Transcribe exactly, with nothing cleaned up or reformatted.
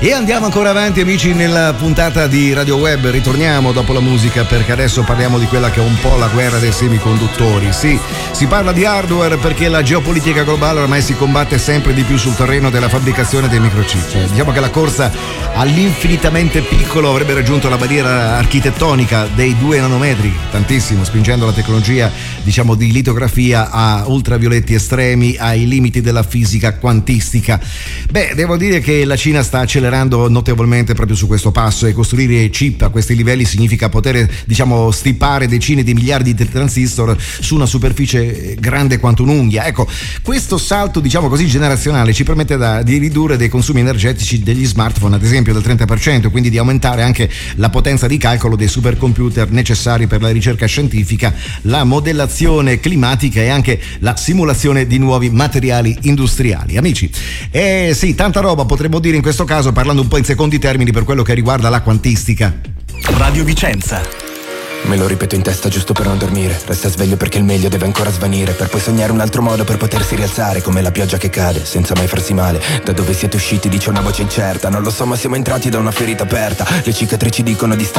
E andiamo ancora avanti, amici, nella puntata di Radio Web. Ritorniamo dopo la musica, perché adesso parliamo di quella che è un po' la guerra dei semiconduttori. Sì, si parla di hardware perché la geopolitica globale ormai si combatte sempre di più sul terreno della fabbricazione dei microchip. Diciamo che la corsa all'infinitamente piccolo avrebbe raggiunto la barriera architettonica dei due nanometri, tantissimo, spingendo la tecnologia, diciamo, di litografia a ultravioletti estremi, ai limiti della fisica quantistica. Beh, devo dire che la Cina sta accelerando notevolmente proprio su questo passo, e costruire chip a questi livelli significa poter, diciamo, stipare decine di miliardi di transistor su una superficie grande quanto un'unghia. Ecco, questo salto, diciamo così, generazionale ci permette da, di ridurre dei consumi energetici degli smartphone, ad esempio, del trenta per cento, quindi di aumentare anche la potenza di calcolo dei supercomputer necessari per la ricerca scientifica, la modellazione climatica e anche la simulazione di nuovi materiali industriali. Amici, eh sì, tanta roba potremmo dire in questo caso, parlando un po' in secondi termini per quello che riguarda la quantistica. Radio Vicenza. Me lo ripeto in testa giusto per non dormire. Resta sveglio perché il meglio deve ancora svanire, per poi sognare un altro modo per potersi rialzare, come la pioggia che cade senza mai farsi male. Da dove siete usciti dice una voce incerta, non lo so ma siamo entrati da una ferita aperta. Le cicatrici dicono di stare